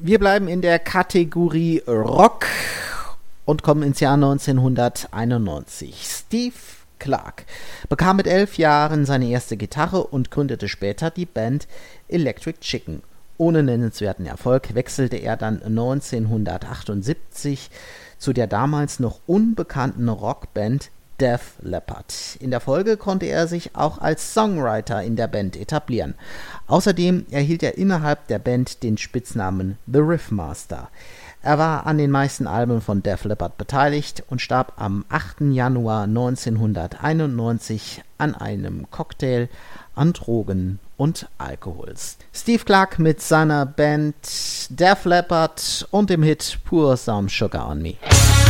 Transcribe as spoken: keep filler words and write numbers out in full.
Wir bleiben in der Kategorie Rock und kommen ins Jahr neunzehnhunderteinundneunzig. Steve Clark bekam mit elf Jahren seine erste Gitarre und gründete später die Band Electric Chicken. Ohne nennenswerten Erfolg wechselte er dann neunzehnhundertachtundsiebzig zu der damals noch unbekannten Rockband Def Leppard. In der Folge konnte er sich auch als Songwriter in der Band etablieren. Außerdem erhielt er innerhalb der Band den Spitznamen The Riffmaster. Er war an den meisten Alben von Def Leppard beteiligt und starb am achten Januar neunzehnhunderteinundneunzig an einem Cocktail an Drogen und Alkohols. Steve Clark mit seiner Band Def Leppard und dem Hit Pour Some Sugar on Me.